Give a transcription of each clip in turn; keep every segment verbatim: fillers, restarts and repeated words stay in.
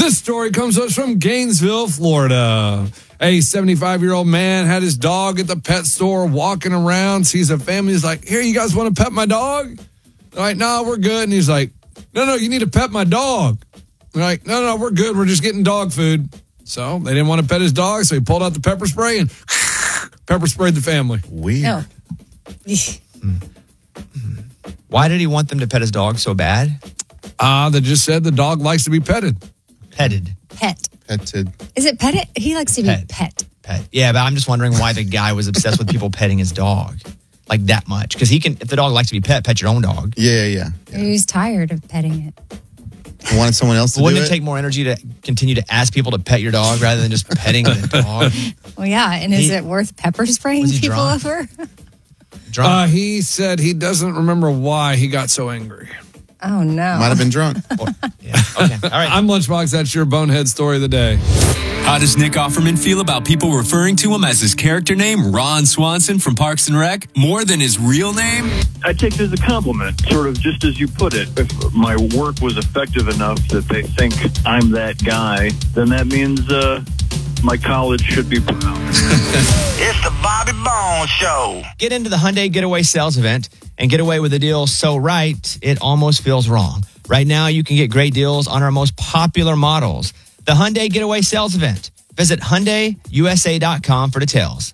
This story comes to us from Gainesville, Florida. A seventy-five-year-old man had his dog at the pet store walking around, sees a family. He's like, here, you guys want to pet my dog? They're like, no, we're good. And he's like, no, no, you need to pet my dog. They're like, no, no, we're good. We're just getting dog food. So they didn't want to pet his dog, so he pulled out the pepper spray and pepper sprayed the family. Weird. Oh. Why did he want them to pet his dog so bad? Ah, uh, they just said the dog likes to be petted. Petted. Pet. Petted. Is it petted? He likes to be Pet. pet. Pet. Yeah, but I'm just wondering why the guy was obsessed with people petting his dog. Like that much. Because he can, if the dog likes to be pet, pet your own dog. Yeah, yeah. yeah. He was tired of petting it. Wanted someone else to Wouldn't do it it? take more energy to continue to ask people to pet your dog rather than just petting the dog? Well, yeah. And is He- it worth pepper spraying Was he people drunk? over? Drunk. Uh, he said he doesn't remember why he got so angry. Oh, no. Might have been drunk. yeah. Okay. All right. I'm Lunchbox. That's your bonehead story of the day. How does Nick Offerman feel about people referring to him as his character name, Ron Swanson from Parks and Rec, more than his real name? I take it as a compliment, sort of just as you put it. If my work was effective enough that they think I'm that guy, then that means uh, my college should be proud. It's the Bobby Bones Show. Get into the Hyundai Getaway sales event and get away with a deal so right, it almost feels wrong. Right now, you can get great deals on our most popular models. The Hyundai Getaway sales event. Visit Hyundai U S A dot com for details.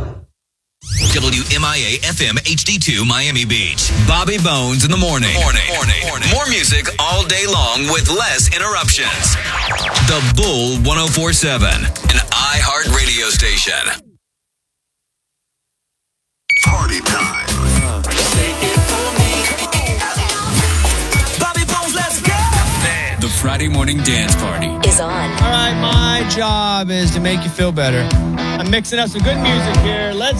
W M I A F M H D two Miami Beach. Bobby Bones in the morning. Morning. Morning. Morning. More music all day long with less interruptions. The Bull one oh four point seven, an iHeart radio station. Party time. Bobby Bones, let's go. The Friday morning dance party. Is on. All right, my job is to make you feel better. I'm mixing up some good music here. Let's